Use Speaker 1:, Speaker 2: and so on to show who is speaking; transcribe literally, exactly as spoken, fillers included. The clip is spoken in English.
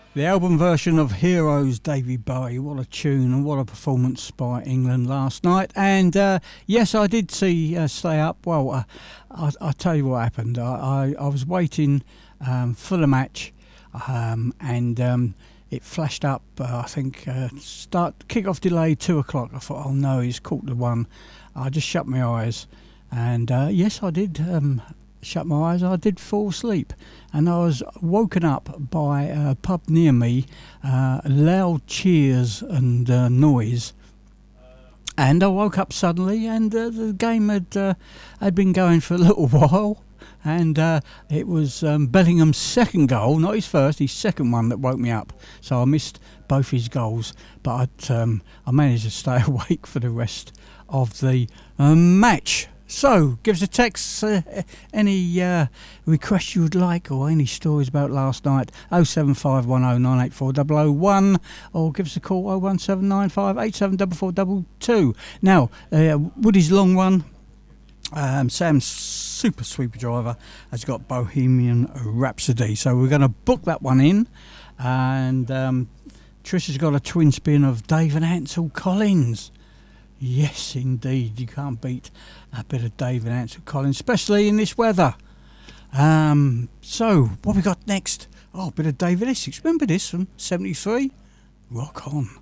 Speaker 1: The album version of Heroes, David Bowie. What a tune and what a performance by England last night. And uh, yes, I did see uh, Stay Up. Well, uh, I, I'll tell you what happened. I, I, I was waiting um, for the match um, and um, it flashed up, uh, I think, uh, start kick-off delay, two o'clock. I thought, oh no, he's caught the one. I just shut my eyes. And uh, yes, I did um, shut my eyes. I did fall asleep. And I was woken up by a pub near me, uh, loud cheers and uh, noise. And I woke up suddenly, and uh, the game had uh, had been going for a little while. And uh, it was um, Bellingham's second goal, not his first, his second one that woke me up. So I missed both his goals, but um, I managed to stay awake for the rest of the um, match. So, give us a text, uh, any uh, requests you would like or any stories about last night, oh seven five one oh nine eight four double oh one, or give us a call, oh one seven nine five eight seven four four two two. Now, uh, Woody's long one, um, Sam's Super Sweeper Driver has got Bohemian Rhapsody, so we're going to book that one in, and um, Trisha's got a twin spin of Dave and Ansel Collins. Yes, indeed. You can't beat a bit of Dave and Ansel Collins, especially in this weather. Um, so, what we got next? Oh, a bit of David Essex. Remember this from seventy-three? Rock on.